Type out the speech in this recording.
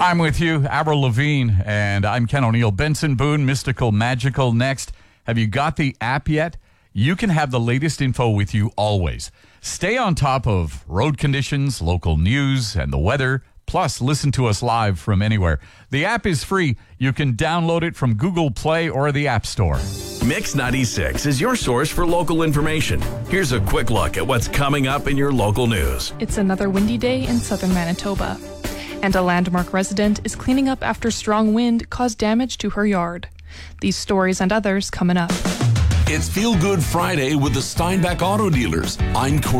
I'm with you, Avril Lavigne, and I'm Ken O'Neill. Benson Boone, Mystical Magical next. Have you got the app yet? You can have the latest info with you always. Stay on top of road conditions, local news, and the weather. Plus, listen to us live from anywhere. The app is free. You can download it from Google Play or the App Store. Mix 96 is your source for local information. Here's a quick look at what's coming up in your local news. It's another windy day in southern Manitoba, and a Landmark resident is cleaning up after strong wind caused damage to her yard. These stories and others coming up. It's Feel Good Friday with the Steinbach Auto Dealers. I'm Corey